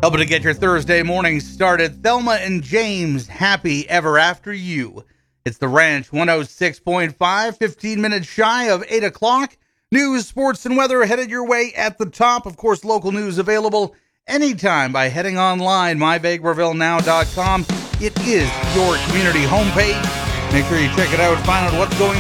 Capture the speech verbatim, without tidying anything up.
Helping to get your Thursday morning started, Thelma and James, Happy Ever After You. It's the Ranch one oh six point five, fifteen minutes shy of eight o'clock. News, sports, and weather headed your way at the top. Of course, local news available anytime by heading online, my vegreville now dot com. It is your community homepage. Make sure you check it out, find out what's going